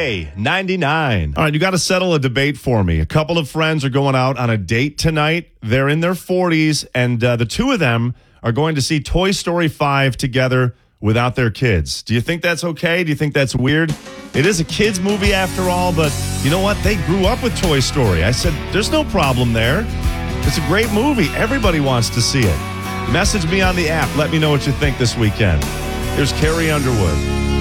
K99. All right, you got to settle a debate for me. A couple of friends are going out on a date tonight. They're in their 40s, and the two of them are going to see Toy Story 5 together without their kids. Do you think that's okay? Do you think that's weird? It is a kids' movie after all, but you know what? They grew up with Toy Story. I said, there's no problem there. It's a great movie. Everybody wants to see it. Message me on the app. Let me know what you think this weekend. Here's Carrie Underwood.